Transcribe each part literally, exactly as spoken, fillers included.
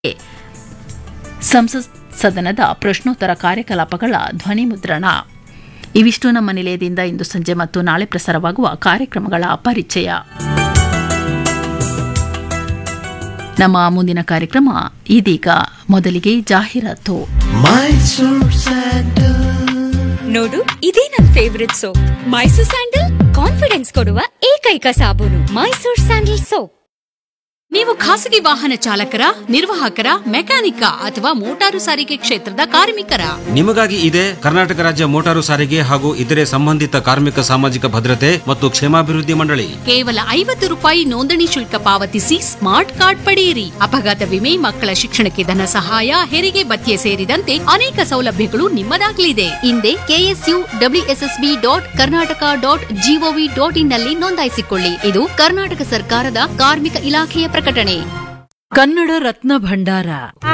ಸಂಸತ್ ಸದನದ ಪ್ರಶ್ನೋತ್ತರ ಕಾರ್ಯಕಲಾಪಗಳ ಧ್ವನಿ ಮುದ್ರಣ. ಇವಿಷ್ಟು ನಮ್ಮ ನಿಲಯದಿಂದ ಇಂದು ಸಂಜೆ ಮತ್ತು ನಾಳೆ ಪ್ರಸಾರವಾಗುವ ಕಾರ್ಯಕ್ರಮಗಳ ಪರಿಚಯ. ನಮ್ಮ ಮುಂದಿನ ಕಾರ್ಯಕ್ರಮ ಇದೀಗ. ಮೊದಲಿಗೆ ಜಾಹೀರಾತು. ನೋಡು, ಇದೇ ನನ್ favourite soap. Mysore sandal confidence ಕೊಡುವ ಏಕೈಕ ಸಾಬೂನು. Mysore sandal soap. ನೀವು ಖಾಸಗಿ ವಾಹನ ಚಾಲಕರ, ನಿರ್ವಾಹಕರ, ಮೆಕ್ಯಾನಿಕ ಅಥವಾ ಮೋಟಾರು ಸಾರಿಗೆ ಕ್ಷೇತ್ರದ ಕಾರ್ಮಿಕರ? ನಿಮಗಾಗಿ ಇದೆ ಕರ್ನಾಟಕ ರಾಜ್ಯ ಮೋಟಾರು ಸಾರಿಗೆ ಹಾಗೂ ಇತರೆ ಸಂಬಂಧಿತ ಕಾರ್ಮಿಕ ಸಾಮಾಜಿಕ ಭದ್ರತೆ ಮತ್ತು ಕ್ಷೇಮಾಭಿವೃದ್ಧಿ ಮಂಡಳಿ. ಕೇವಲ ಐವತ್ತು ರೂಪಾಯಿ ನೋಂದಣಿ ಶುಲ್ಕ ಪಾವತಿಸಿ ಸ್ಮಾರ್ಟ್ ಕಾರ್ಡ್ ಪಡೆಯಿರಿ. ಅಪಘಾತ ವಿಮೆ, ಮಕ್ಕಳ ಶಿಕ್ಷಣಕ್ಕೆ ಧನ ಸಹಾಯ, ಹೆರಿಗೆ ಭತ್ಯೆ ಸೇರಿದಂತೆ ಅನೇಕ ಸೌಲಭ್ಯಗಳು ನಿಮ್ಮದಾಗಲಿದೆ. ಹಿಂದೆ KSU WSSB dot Karnataka dot gov dot in ನಲ್ಲಿ ನೋಂದಾಯಿಸಿಕೊಳ್ಳಿ. ಇದು ಕರ್ನಾಟಕ ಸರ್ಕಾರದ ಕಾರ್ಮಿಕ ಇಲಾಖೆಯ ಪ್ರಕಟಣೆ. ಕನ್ನಡ ರತ್ನ ಭಂಡಾರ.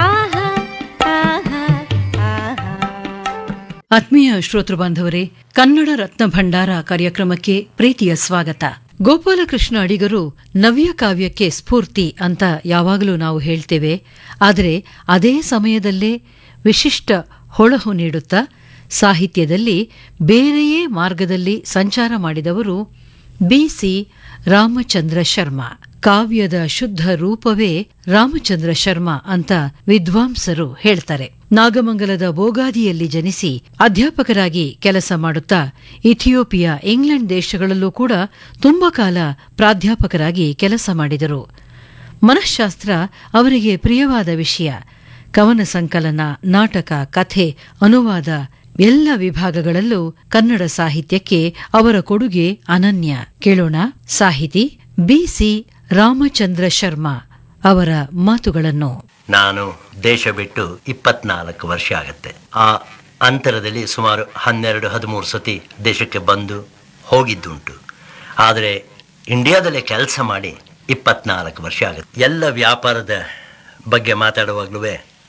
ಆತ್ಮೀಯ ಶ್ರೋತೃ ಬಾಂಧವರೇ, ಕನ್ನಡ ರತ್ನ ಭಂಡಾರ ಕಾರ್ಯಕ್ರಮಕ್ಕೆ ಪ್ರೀತಿಯ ಸ್ವಾಗತ. ಗೋಪಾಲಕೃಷ್ಣ ಅಡಿಗರು ನವ್ಯ ಕಾವ್ಯಕ್ಕೆ ಸ್ಫೂರ್ತಿ ಅಂತ ಯಾವಾಗಲೂ ನಾವು ಹೇಳ್ತೇವೆ. ಆದರೆ ಅದೇ ಸಮಯದಲ್ಲೇ ವಿಶಿಷ್ಟ ಹೊಳಹು ನೀಡುತ್ತಾ ಸಾಹಿತ್ಯದಲ್ಲಿ ಬೇರೆಯೇ ಮಾರ್ಗದಲ್ಲಿ ಸಂಚಾರ ಮಾಡಿದವರು ಬಿಸಿ ರಾಮಚಂದ್ರ ಶರ್ಮಾ. ಕಾವ್ಯದ ಶುದ್ಧ ರೂಪವೇ ರಾಮಚಂದ್ರ ಶರ್ಮಾ ಅಂತ ವಿದ್ವಾಂಸರು ಹೇಳ್ತಾರೆ. ನಾಗಮಂಗಲದ ಬೋಗಾದಿಯಲ್ಲಿ ಜನಿಸಿ ಅಧ್ಯಾಪಕರಾಗಿ ಕೆಲಸ ಮಾಡುತ್ತಾ ಇಥಿಯೋಪಿಯಾ, ಇಂಗ್ಲೆಂಡ್ ದೇಶಗಳಲ್ಲೂ ಕೂಡ ತುಂಬಾ ಕಾಲ ಪ್ರಾಧ್ಯಾಪಕರಾಗಿ ಕೆಲಸ ಮಾಡಿದರು. ಮನಃಶಾಸ್ತ್ರ ಅವರಿಗೆ ಪ್ರಿಯವಾದ ವಿಷಯ. ಕವನ ಸಂಕಲನ, ನಾಟಕ, ಕಥೆ, ಅನುವಾದ ಎಲ್ಲ ವಿಭಾಗಗಳಲ್ಲೂ ಕನ್ನಡ ಸಾಹಿತ್ಯಕ್ಕೆ ಅವರ ಕೊಡುಗೆ ಅನನ್ಯ. ಕೇಳೋಣ ಸಾಹಿತಿ ಬಿಸಿ ರಾಮಚಂದ್ರ ಶರ್ಮಾ ಅವರ ಮಾತುಗಳನ್ನು. ನಾನು ದೇಶ ಬಿಟ್ಟು ಇಪ್ಪತ್ನಾಲ್ಕು ವರ್ಷ ಆಗತ್ತೆ. ಆ ಅಂತರದಲ್ಲಿ ಸುಮಾರು ಹನ್ನೆರಡು ಹದಿಮೂರು ಸತಿ ದೇಶಕ್ಕೆ ಬಂದು ಹೋಗಿದ್ದುಂಟು. ಆದರೆ ಇಂಡಿಯಾದಲ್ಲೇ ಕೆಲಸ ಮಾಡಿ ಇಪ್ಪತ್ನಾಲ್ಕು ವರ್ಷ ಆಗುತ್ತೆ. ಎಲ್ಲ ವ್ಯಾಪಾರದ ಬಗ್ಗೆ ಮಾತಾಡುವಾಗಲೂ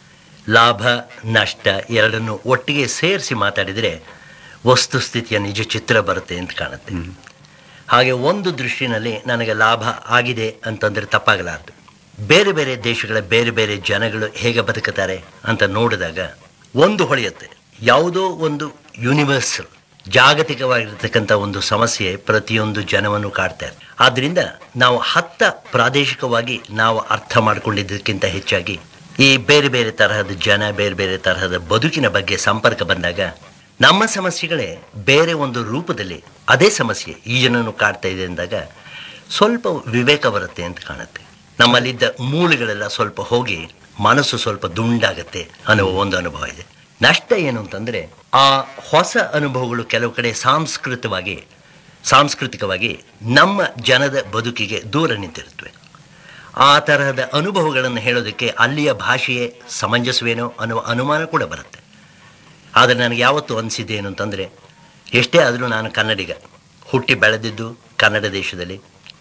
ಲಾಭ ನಷ್ಟ ಎರಡನ್ನು ಒಟ್ಟಿಗೆ ಸೇರಿಸಿ ಮಾತಾಡಿದರೆ ವಸ್ತುಸ್ಥಿತಿಯ ನಿಜ ಚಿತ್ರ ಬರುತ್ತೆ ಅಂತ ಕಾಣುತ್ತೆ. ಹಾಗೆ ಒಂದು ದೃಷ್ಟಿನಲ್ಲಿ ನನಗೆ ಲಾಭ ಆಗಿದೆ ಅಂತಂದರೆ ತಪ್ಪಾಗಲಾರದು. ಬೇರೆ ಬೇರೆ ದೇಶಗಳ ಬೇರೆ ಬೇರೆ ಜನಗಳು ಹೇಗೆ ಬದುಕುತ್ತಾರೆ ಅಂತ ನೋಡಿದಾಗ ಒಂದು ಹೊಳೆಯುತ್ತೆ. ಯಾವುದೋ ಒಂದು ಯೂನಿವರ್ಸಲ್ ಜಾಗತಿಕವಾಗಿರ್ತಕ್ಕಂಥ ಒಂದು ಸಮಸ್ಯೆ ಪ್ರತಿಯೊಂದು ಜನವನ್ನು ಕಾಡ್ತಾರೆ. ಆದ್ದರಿಂದ ನಾವು ಹತ್ತ ಪ್ರಾದೇಶಿಕವಾಗಿ ನಾವು ಅರ್ಥ ಮಾಡಿಕೊಂಡಿದ್ದಕ್ಕಿಂತ ಹೆಚ್ಚಾಗಿ ಈ ಬೇರೆ ಬೇರೆ ತರಹದ ಜನ, ಬೇರೆ ಬೇರೆ ತರಹದ ಬದುಕಿನ ಬಗ್ಗೆ ಸಂಪರ್ಕ ಬಂದಾಗ ನಮ್ಮ ಸಮಸ್ಯೆಗಳೇ ಬೇರೆ ಒಂದು ರೂಪದಲ್ಲಿ ಅದೇ ಸಮಸ್ಯೆ ಈ ಜನನು ಕಾಡ್ತಾ ಇದೆ ಅಂದಾಗ ಸ್ವಲ್ಪ ವಿವೇಕ ಬರುತ್ತೆ ಅಂತ ಕಾಣುತ್ತೆ. ನಮ್ಮಲ್ಲಿದ್ದ ಮೂಲೆಗಳೆಲ್ಲ ಸ್ವಲ್ಪ ಹೋಗಿ ಮನಸ್ಸು ಸ್ವಲ್ಪ ದುಂಡಾಗತ್ತೆ ಅನ್ನುವ ಒಂದು ಅನುಭವ ಇದೆ. ನಷ್ಟ ಏನು ಅಂತಂದರೆ ಆ ಹೊಸ ಅನುಭವಗಳು ಕೆಲವು ಕಡೆ ಸಾಂಸ್ಕೃತವಾಗಿ ಸಾಂಸ್ಕೃತಿಕವಾಗಿ ನಮ್ಮ ಜನದ ಬದುಕಿಗೆ ದೂರ ನಿಂತಿರುತ್ತವೆ. ಆ ತರಹದ ಅನುಭವಗಳನ್ನು ಹೇಳೋದಕ್ಕೆ ಅಲ್ಲಿಯ ಭಾಷೆಯೇ ಸಮಂಜಸವೇನೋ ಅನ್ನುವ ಅನುಮಾನ ಕೂಡ ಬರುತ್ತೆ. ಆದರೆ ನನಗೆ ಯಾವತ್ತೂ ಅನಿಸಿದೆ ಏನು ಅಂತಂದರೆ, ಎಷ್ಟೇ ಆದರೂ ನಾನು ಕನ್ನಡಿಗ, ಹುಟ್ಟಿ ಬೆಳೆದಿದ್ದು ಕನ್ನಡ ದೇಶದಲ್ಲಿ,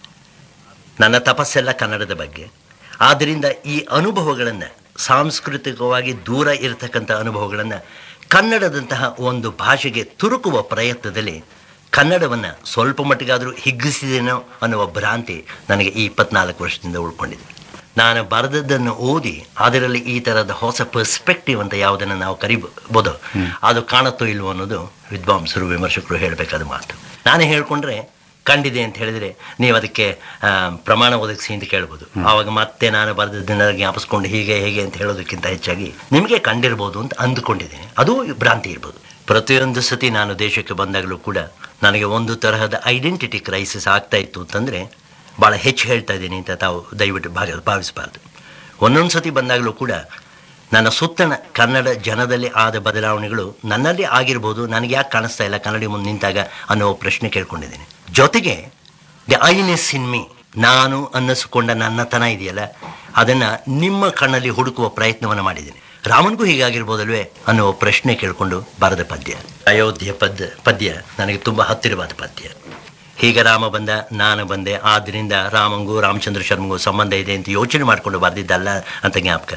ನನ್ನ ತಪಸ್ಸೆಲ್ಲ ಕನ್ನಡದ ಬಗ್ಗೆ. ಆದ್ದರಿಂದ ಈ ಅನುಭವಗಳನ್ನು, ಸಾಂಸ್ಕೃತಿಕವಾಗಿ ದೂರ ಇರತಕ್ಕಂಥ ಅನುಭವಗಳನ್ನು ಕನ್ನಡದಂತಹ ಒಂದು ಭಾಷೆಗೆ ತುರುಕುವ ಪ್ರಯತ್ನದಲ್ಲಿ ಕನ್ನಡವನ್ನು ಸ್ವಲ್ಪ ಮಟ್ಟಿಗಾದರೂ ಹಿಗ್ಗಿಸಿದೇನೋ ಅನ್ನುವ ಭ್ರಾಂತಿ ನನಗೆ ಈ ಇಪ್ಪತ್ನಾಲ್ಕು ವರ್ಷದಿಂದ ಉಳ್ಕೊಂಡಿದೆ. ನಾನು ಬರೆದದ್ದನ್ನು ಓದಿ ಅದರಲ್ಲಿ ಈ ಥರದ ಹೊಸ ಪರ್ಸ್ಪೆಕ್ಟಿವ್ ಅಂತ ಯಾವುದನ್ನು ನಾವು ಕರಿಬೋದೋ ಅದು ಕಾಣುತ್ತೋ ಇಲ್ವೋ ಅನ್ನೋದು ವಿದ್ವಾಂಸರು, ವಿಮರ್ಶಕರು ಹೇಳಬೇಕಾದ ಮಾತು. ನಾನೇ ಹೇಳ್ಕೊಂಡ್ರೆ ಕಂಡಿದೆ ಅಂತ ಹೇಳಿದರೆ ನೀವು ಅದಕ್ಕೆ ಪ್ರಮಾಣ ಒದಗಿಸಿ ಅಂತ ಕೇಳ್ಬೋದು. ಆವಾಗ ಮತ್ತೆ ನಾನು ಬರೆದದ್ದನ್ನು ಜ್ಞಾಪಿಸ್ಕೊಂಡು ಹೀಗೆ ಹೇಗೆ ಅಂತ ಹೇಳೋದಕ್ಕಿಂತ ಹೆಚ್ಚಾಗಿ ನಿಮಗೆ ಕಂಡಿರ್ಬೋದು ಅಂತ ಅಂದುಕೊಂಡಿದ್ದೇನೆ. ಅದು ಭ್ರಾಂತಿ ಇರ್ಬೋದು. ಪ್ರತಿಯೊಂದು ಸತಿ ನಾನು ದೇಶಕ್ಕೆ ಬಂದಾಗಲೂ ಕೂಡ ನನಗೆ ಒಂದು ತರಹದ ಐಡೆಂಟಿಟಿ ಕ್ರೈಸಿಸ್ ಆಗ್ತಾ ಇತ್ತು ಅಂತಂದರೆ ಭಾಳ ಹೆಚ್ಚು ಹೇಳ್ತಾ ಇದ್ದೀನಿ ಅಂತ ತಾವು ದಯವಿಟ್ಟು ಭಾಗ ಭಾವಿಸಬಾರ್ದು. ಒಂದೊಂದು ಸತಿ ಬಂದಾಗಲೂ ಕೂಡ ನನ್ನ ಸುತ್ತಣ ಕನ್ನಡ ಜನದಲ್ಲಿ ಆದ ಬದಲಾವಣೆಗಳು ನನ್ನಲ್ಲಿ ಆಗಿರ್ಬೋದು, ನನಗೆ ಯಾಕೆ ಕಾಣಿಸ್ತಾ ಇಲ್ಲ ಕನ್ನಡಿ ಮುಂದೆ ನಿಂತಾಗ ಅನ್ನೋ ಪ್ರಶ್ನೆ ಕೇಳ್ಕೊಂಡಿದ್ದೀನಿ. ಜೊತೆಗೆ ದಿ ಐನೆಸ್ ಇನ್ ಮೀ, ನಾನು ಅನ್ನಿಸಿಕೊಂಡ ನನ್ನತನ ಇದೆಯಲ್ಲ, ಅದನ್ನು ನಿಮ್ಮ ಕಣ್ಣಲ್ಲಿ ಹುಡುಕುವ ಪ್ರಯತ್ನವನ್ನು ಮಾಡಿದ್ದೀನಿ. ರಾಮನಿಗೂ ಹೀಗಾಗಿರ್ಬೋದಲ್ವೇ ಅನ್ನೋ ಪ್ರಶ್ನೆ ಕೇಳಿಕೊಂಡು ಬರೆದ ಪದ್ಯ ಅಯೋಧ್ಯೆ ಪದ್ಯ ಪದ್ಯ ನನಗೆ ತುಂಬ ಹತ್ತಿರವಾದ ಪದ್ಯ. ಹೀಗೆ ರಾಮ ಬಂದ, ನಾನು ಬಂದೆ, ಆದ್ದರಿಂದ ರಾಮಂಗೂ ರಾಮಚಂದ್ರ ಶರ್ಮಗೂ ಸಂಬಂಧ ಇದೆ ಅಂತ ಯೋಚನೆ ಮಾಡಿಕೊಂಡು ಬರೆದಿದ್ದಲ್ಲ ಅಂತ ಜ್ಞಾಪಕ.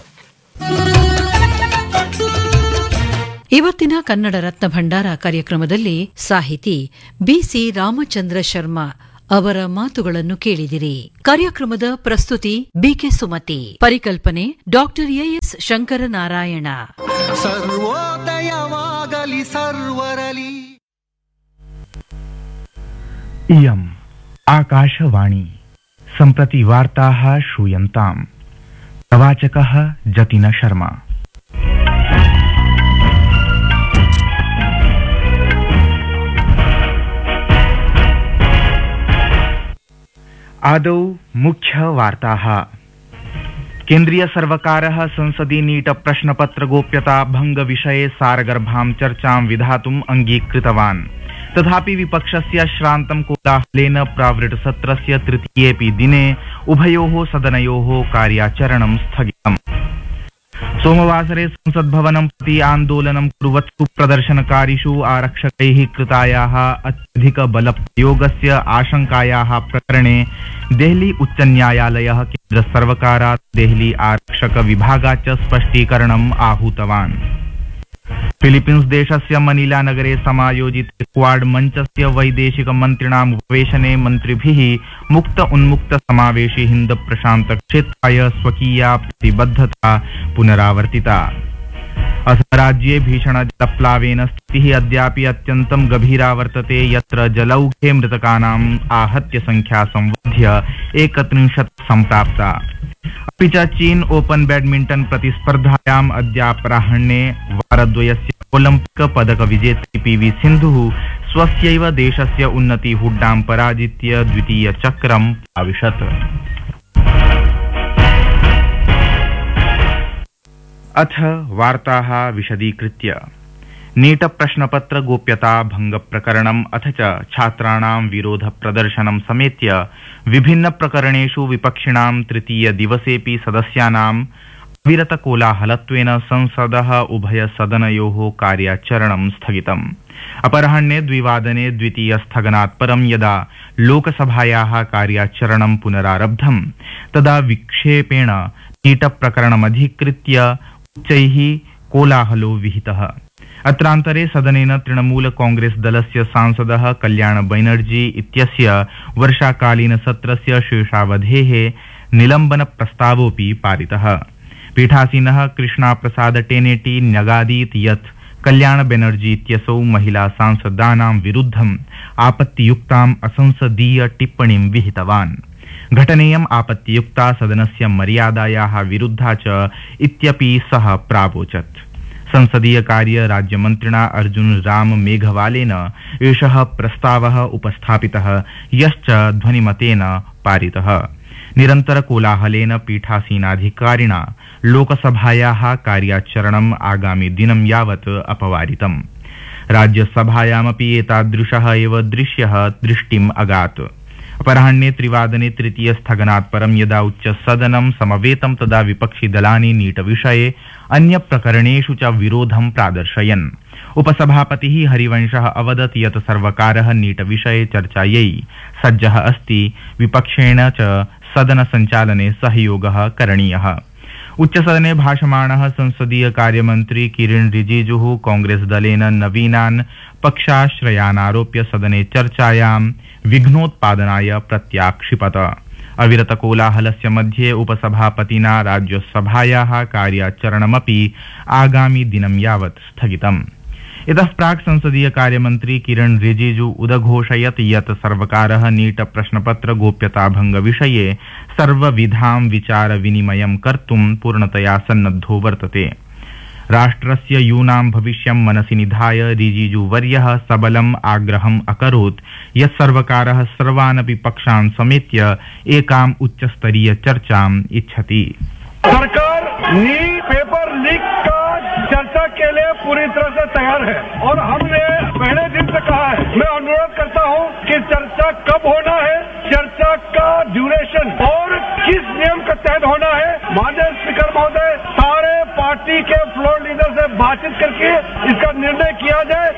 ಇವತ್ತಿನ ಕನ್ನಡ ರತ್ನ ಭಂಡಾರ ಕಾರ್ಯಕ್ರಮದಲ್ಲಿ ಸಾಹಿತಿ ಬಿಸಿ ರಾಮಚಂದ್ರ ಶರ್ಮಾ ಅವರ ಮಾತುಗಳನ್ನು ಕೇಳಿದಿರಿ. ಕಾರ್ಯಕ್ರಮದ ಪ್ರಸ್ತುತಿ ಬಿಕೆ ಸುಮತಿ, ಪರಿಕಲ್ಪನೆ ಡಾಕ್ಟರ್ ಎಎಸ್ ಶಂಕರನಾರಾಯಣ. ಸರ್ವೋದಯವಾಗಲಿ ಸರ್ವರಲಿ. इयम् आकाशवाणी. सम्प्रति वार्ताः श्रूयन्ताम्. प्रवाचकः जतिन शर्मा. आदौ मुख्यवार्ताः. केन्द्रीय सर्वकारः संसदि नीट प्रश्नपत्र गोप्यता भंग विषये सारगर्भां चर्चां विधातुम् अङ्गीकृतवान्. तथापि विपक्षस्य श्रान्तं कोलाहलेन प्रावृट्सत्रस्य तृतीयेऽपि दिने उभयोः सदनयोः कार्याचरणं स्थगितम्. सोमवासरे संसद्भवनं प्रति आन्दोलनं कुर्वत्सु प्रदर्शनकारिषु आरक्षकैः कृतायाः अत्यधिकबलप्रयोगस्य आशंकायाः प्रकरणे देहली उच्चन्यायालयः केन्द्रसर्वकारात् देहली आरक्षकविभागात् च स्पष्टीकरणम् आहूतवान्. फिलीपीन्स् देशस्य मनीला नगरे समायोजिते क्वाड मञ्चस्य वैदेशिकमन्त्रिणाम् उपवेशने मन्त्रिभिः मुक्त उन्मुक्त समावेशि हिन्द प्रशान्त क्षेत्राय स्वकीया प्रतिबद्धता पुनरावर्तिता. असम राज्ये भीषण जलप्लावेन स्थितिः अद्यापि अत्यन्तं गभीरा वर्तते, यत्र जलौघे मृतकानाम् आहत्य संख्या संवर्ध्य एकत्रिंशत् सम्प्राप्ता. अपि च चीन ओपन बैडमिंटन प्रतिस्पर्धायाम् अद्यापराह्णे वारद्वयस्य ओलम्पिक पदक विजेत्री पीवी सिन्धुः स्वस्यैव देशस्य उन्नति हुड्डां पराजित्य द्वितीय चक्रम् अविशत्. अथ वार्ताः विशदीकृत्य. नीट प्रश्नपत्र गोप्यता भंग प्रकरणम् अथ च छात्राणां विरोध प्रदर्शनं समेत्य विभिन्न प्रकरणेषु विपक्षिणां तृतीय दिवसेऽपि सदस्यानाम् अविरत कोलाहलत्वेन संसदः उभय सदनयोः कार्याचरणं स्थगितम्. अपराह्णे द्विवादने द्वितीय स्थगनात् परं यदा लोकसभायाः कार्याचरणं पुनरारब्धम् तदा विक्षेपेण नीट प्रकरणमधिकृत्य उच्चैः कोलाहलो विहितः. अत्रान्तरे सदनेन तृणमूल कांग्रेस दलस्य सांसदः कल्याण बैनर्जी इत्यस्य वर्षाकालीन सत्रस्य शेषावधेः निलम्बन प्रस्तावोऽपि पारितः. पीठासीनः कृष्णा प्रसाद टेनेटी न्यगादीत् यत् कल्याण बैनर्जी इत्यसौ महिला सांसदानां विरुद्धम् आपत्तियुक्ताम् असंसदीय टिप्पणीं विहितवान्. घटनेयम् आपत्तियुक्ता सदनस्य मर्यादायाः विरुद्धा च इत्यपि सः प्रावोचत्. संसदीय कार्य राज्यमन्त्रिणा अर्जुन राम मेघवालेन एषः प्रस्तावः उपस्थापितः, यश्च ध्वनिमतेन पारितः. निरन्तर कोलाहलेन पीठासीनाधिकारिणा लोकसभायाः कार्याचरणम् आगामि दिनं यावत् अपवारितम्. राज्यसभायामपि एतादृशः एव दृश्यः दृष्टिम् अगात्. अपराह्णे त्रिवादने तृतीय स्थगनात् परं यदा उच्च सदनं समवेतं तदा विपक्षि दलानि नीट विषये अन्य प्रकरणेषु च विरोधं प्रादर्शयन्. उपसभापतिः हरिवंशः अवदत् यत् सर्वकारः नीट विषये चर्चायै सज्जः अस्ति, विपक्षेण च सदन संचालने सहयोगः करणीयः. उच्चसदने भाषमाणः संसदीय कार्यमन्त्री किरेन रिजिजुः कांग्रेस दलेन नवीनान् पक्षाश्रयान् आरोप्य सदने चर्चायां विघ्नोत्पादनाय प्रत्याक्षिपत. अविरत कोलाहलस्य मध्ये उपसभापतिना राज्यसभायाः कार्याचरणमपि आगामि दिनं यावत् स्थगितम्. इतः प्राक् संसदीय कार्यमन्त्री किरेन रिजिजु उदघोषयत् यत् सर्वकारः नीट प्रश्नपत्र गोप्यता भंग विषये सर्वविधां विचार विनिमयं कर्तुं पूर्णतया सन्नद्धो वर्तते. राष्ट्रस्य यूनां भविष्यं मनसि निधाय रिजिजु वर्यः सबलम् आग्रहम् अकरोत् यत् सर्वकारः सर्वानपि पक्षान् समेत्य एकाम् उच्चस्तरीय चर्चाम् इच्छति. सरकार नीट पेपर लीक का चर्चा के लिए पूरी तरह से तैयार है और हमने पहले दिन से कहा है. मैं अनुरोध करता हूं कि चर्चा कब होना है, चर्चा का ड्यूरेशन और किस नियम के तहत होना है, माननीय स्पीकर महोदय सारे पार्टी के फ्लोर लीडर से बातचीत करके इसका निर्णय किया जाए.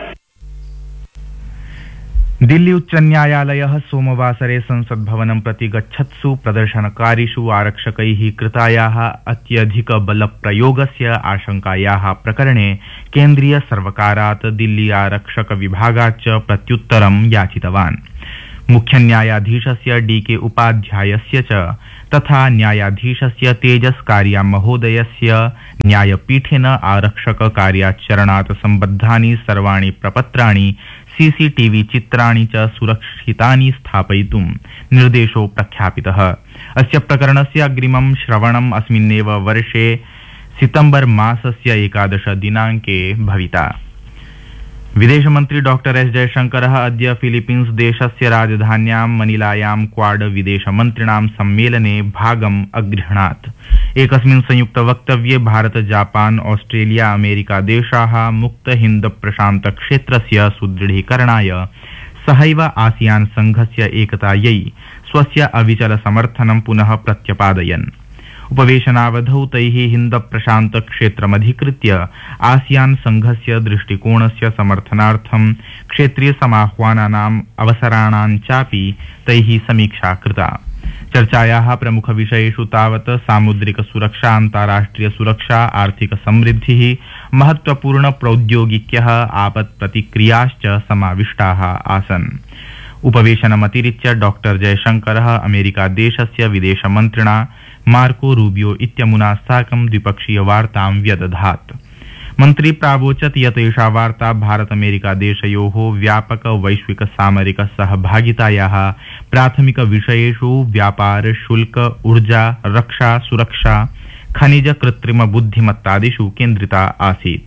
दिल्ली उच्च न्यायालयः सोमवासरे संसद भवनं प्रति गच्छत्सु प्रदर्शनकारिषु आरक्षकैः कृतायाः अत्यधिक बलप्रयोगस्य आशंकायाः प्रकरणे केन्द्रीय सर्वकारात् दिल्ली आरक्षक विभागाच्च प्रत्युत्तरं याचितवान्. मुख्यन्यायाधीशस्य डी के उपाध्यायस्य च तथा न्यायाधीशस्य तेजस कार्या महोदयस्य न्यायपीठेन आरक्षक कार्याचरणात् सम्बद्धानि सर्वाणि प्रपत्राणि सीसीटीवी चित्राणि च सुरक्षितानि स्थापयितुं निर्देशो प्रख्यापितः। अस्य प्रकरणस्य अग्रिमं श्रवणम् अस्मिन्नेव वर्षे सितंबर मासस्य एकादश दिनाङ्के भविता। विदेशमन्त्री डॉक्टर एस जयशंकरः अद्य फिलीपीन्स देशस्य राजधान्यां मनिलायां क्वाड विदेशमन्त्रिणां सम्मेलने भागम् अगृह्णात्। एकस्मिन् संयुक्त वक्तव्ये भारत जापान ऑस्ट्रेलिया अमेरिका देशाः मुक्त हिन्द प्रशान्त क्षेत्रस्य सुदृढीकरणाय सहैव आसियान संघस्य एकतायै स्वस्य अविचल समर्थनं पुनः प्रत्यपादयन्। उपवेशनावधौ तैः हिन्द प्रशान्त क्षेत्रमधिकृत्य आसियान संघस्य दृष्टिकोणस्य समर्थनार्थं क्षेत्रीय समाह्वानानाम् अवसराणां चापि तैः समीक्षा कृता। चर्चायाः प्रमुख विषयेषु तावत् सामुद्रिक सुरक्षा, अन्ताराष्ट्रिय सुरक्षा, आर्थिक समृद्धिः, महत्वपूर्ण प्रौद्योगिक्यः, आपत् प्रतिक्रियाश्च समाविष्टाः आसन्। उपवेशनमतिरिच्य डॉक्टर जयशंकरः अमेरिका देशस्य विदेशमन्त्रिणा मार्को रूबियो इत्यमुना साकं द्विपक्षीय वार्तां व्यदधात्। मन्त्री प्रावोचत् यत् एषा वार्ता भारत अमेरिका देशयोः व्यापक वैश्विक सामरिक सहभागितायाः प्राथमिक विषयेषु व्यापार, शुल्क, ऊर्जा, रक्षा, सुरक्षा, खनिज, कृत्रिम बुद्धिमत्तादिषु केन्द्रिता आसीत्।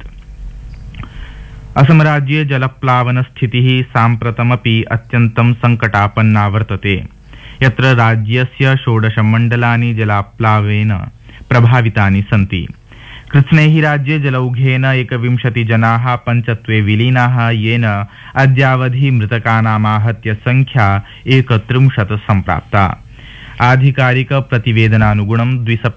असम राज्ये जलप्लावन स्थितिः साम्प्रतमपि अत्यन्तं संकटापन्ना वर्तते, यत्र राज्यस्य षोडश मण्डलानि जलाप्लावेन प्रभावितानि सन्ति। कृष्णैः राज्ये जलौघेन एकविंशति जनाः पञ्चत्वे विलीनाः, येन अद्यावधि मृतकानामाहत्य संख्या एकत्रिंशत् सम्प्राप्ता। आधिकारिक प्रतिवेदनानुगुणं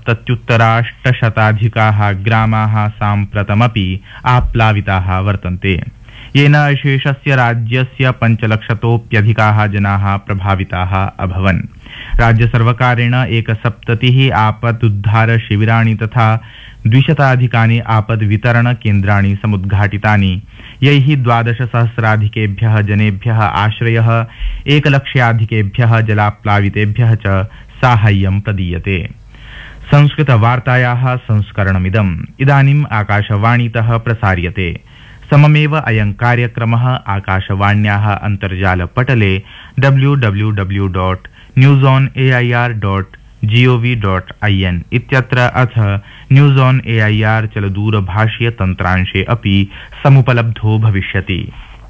द्विसप्तत्युत्तराष्टशताधिकाः ग्रामाः साम्प्रतमपि आप्लाविताः वर्तन्ते, येन शेषस्य राज्यस्य पञ्चलक्षतोऽप्यधिकाः जनाः प्रभाविताः अभवन्। राज्यसर्वकारेण एकसप्ततिः आपदुद्धार शिबिराणि तथा द्विशताधिकानि आपद वितरण केन्द्राणि समुद्घाटितानि, यैः द्वादशसहस्राधिकेभ्यः जनेभ्यः आश्रयः, एकलक्ष्याधिकेभ्यः जलाप्लावितेभ्यः च साहाय्यं प्रदीयते। संस्कृतवार्तायाः संस्करणमिदम् इदानीम् आकाशवाणीतः प्रसार्यते। सममेव अयं कार्यक्रमः आकाशवाण्याः अन्तर्जालपटले W W W dot news on A I R dot gov dot I N इत्यत्र अथ news on A I R चलदूरभाषीय तन्त्रांशे अपि समुपलब्धो भविष्यति।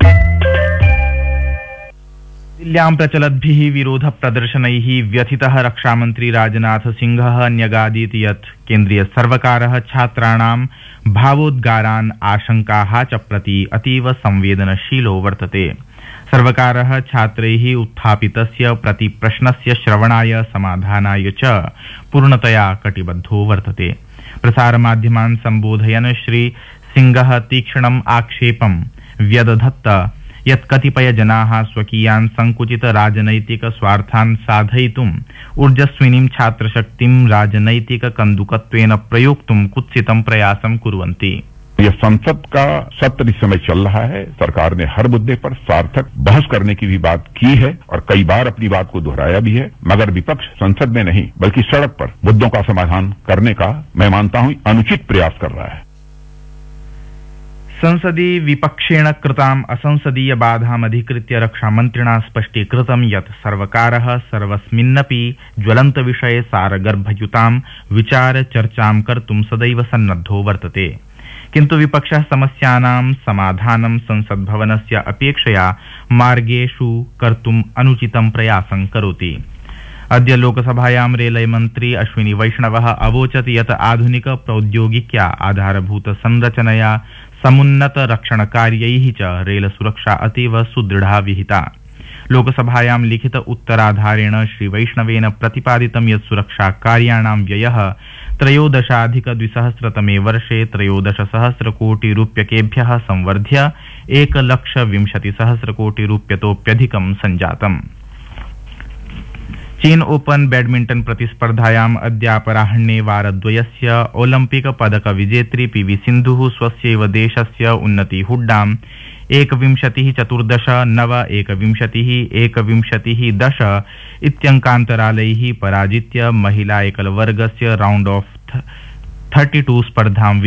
दिल्ल्यां प्रचलद्भिः विरोध प्रदर्शनैः व्यथितः रक्षामन्त्री राजनाथ सिंहः न्यगादीत् यत् केन्द्रीय सर्वकारः छात्राणां भावोद्गारान्, आशंकाः च प्रति अतीव संवेदनशीलो वर्तते। सर्वकारः छात्रैः उत्थापितस्य प्रतिप्रश्नस्य श्रवणाय, समाधानाय च पूर्णतया कटिबद्धो वर्तते। प्रसारमाध्यमान् सम्बोधयन् श्री सिंहः तीक्ष्णम् आक्षेपं व्यदधत् यत् कतिपय जनाः स्वकीयान् संकुचित राजनैतिक स्वार्थान् साधयितुम् ऊर्जस्विनीं छात्रशक्तिं राजनैतिक कन्दुकत्वेन प्रयोक्तुं कुत्सितं प्रयासं कुर्वन्ति। यह संसद का सत्र इस समय चल रहा है। सरकार ने हर मुद्दे पर सार्थक बहस करने की भी बात की है और कई बार अपनी बात को दोहराया भी है, मगर विपक्ष संसद में नहीं बल्कि सड़क पर मुद्दों का समाधान करने का मैं मानता हूं अनुचित प्रयास कर रहा है। संसदि विपक्षेण कृताम् असंसदीय बाधामधिकृत्य रक्षामन्त्रिणा स्पष्टीकृतं यत् सर्वकारः सर्वस्मिन्नपि ज्वलन्त विषये सारगर्भयुतां विचार चर्चां कर्तुं सदैव सन्नद्धो वर्तते, किन्तु विपक्षः समस्यानां समाधानं संसद्भवनस्य अपेक्षया मार्गेषु कर्तुम् अनुचितं प्रयासं करोति। अद्य लोकसभायां रेलमन्त्री अश्विनी वैष्णवः अवोचत् यत् आधुनिक प्रौद्योगिक्या आधारभूत संरचनया समुन्नत रक्षणकार्यैः च रेल सुरक्षा अतीव सुदृढा विहिता। लोकसभायां लिखित उत्तराधारेण श्री वैष्णवेन प्रतिपादितं यत् सुरक्षा कार्याणां व्ययः त्रयोदशाधिक द्विसहस्रतमे वर्षे त्रयोदश सहस्र कोटि रूप्यकेभ्यः संवर्ध्य एकलक्ष विंशति सहस्र कोटि रूप्यतोप्यधिकं सञ्जातम्। चीन ओपन बैडमिंटन प्रतिस्पर्धायाम् अद्यापराह्णे वारद्वयस्य ओलिम्पिक पदक विजेत्री पीवी सिन्धुः स्वस्यैव देशस्य उन्नति हुड्डां एकविंशतिः चतुर्दश नव एकविंशतिः एकविंशतिः दश इत्यङ्कान्तरालैः पराजित्य महिला एकलवर्गस्य राउण्ड ऑफ थर्टी टू स्पर्धां